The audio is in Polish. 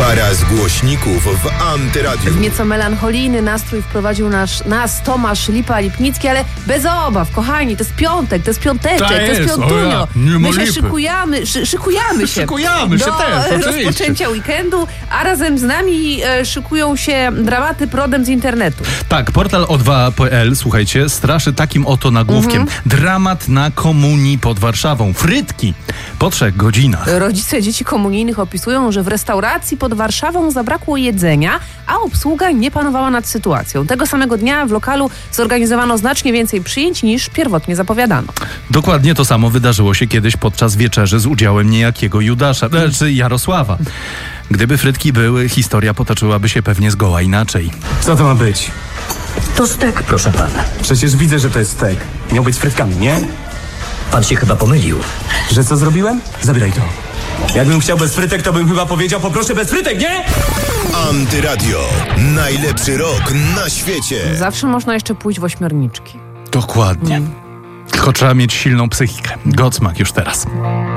Para z głośników w Antyradiu. W nieco melancholijny nastrój wprowadził nas Tomasz Lipa-Lipnicki, ale bez obaw, kochani, to jest piątek, to jest piąteczek, to jest piątunio. My się szykujemy się do rozpoczęcia weekendu, a razem z nami szykują się dramaty prodem z internetu. Tak, portal o2.pl, słuchajcie, straszy takim oto nagłówkiem. Dramat na komunii pod Warszawą. Frytki po 3 godzinach. Rodzice dzieci komunijnych opisują, że w restauracji pod Warszawą zabrakło jedzenia, a obsługa nie panowała nad sytuacją. Tego samego dnia w lokalu zorganizowano znacznie więcej przyjęć niż pierwotnie zapowiadano. Dokładnie to samo wydarzyło się kiedyś podczas wieczerzy z udziałem niejakiego Judasza, czy Jarosława. Gdyby frytki były, historia potoczyłaby się pewnie zgoła inaczej. Co to ma być? To stek, proszę pana. Przecież widzę, że to jest stek. Miał być z frytkami, nie? Pan się chyba pomylił. Że co zrobiłem? Zabieraj to. Jakbym chciał bez frytek, to bym chyba powiedział poproszę bez frytek, nie? Antyradio. Najlepszy rok na świecie. Zawsze można jeszcze pójść w ośmiorniczki. Dokładnie. Tylko trzeba mieć silną psychikę. Godsmack już teraz.